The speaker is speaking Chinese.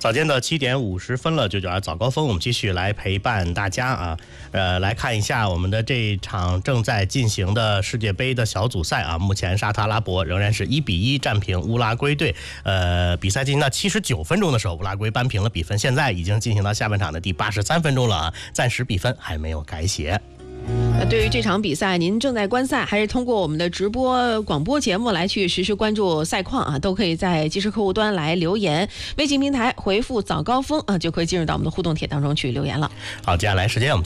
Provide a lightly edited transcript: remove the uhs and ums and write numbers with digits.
早间的7点50分了，9.2早高峰，我们继续来陪伴大家啊。来看一下我们的这场正在进行的世界杯的小组赛啊。目前沙特阿拉伯仍然是1-1战平乌拉圭队。比赛进行到79分钟的时候，乌拉圭扳平了比分，现在已经进行到下半场的第83分钟了啊，暂时比分还没有改写。 对于这场比赛，您正在观赛，还是通过我们的直播广播节目来去实时关注赛况啊？都可以在即时客户端来留言，微信平台回复早高峰啊，就可以进入到我们的互动帖当中去留言了。 好，接下来时间我们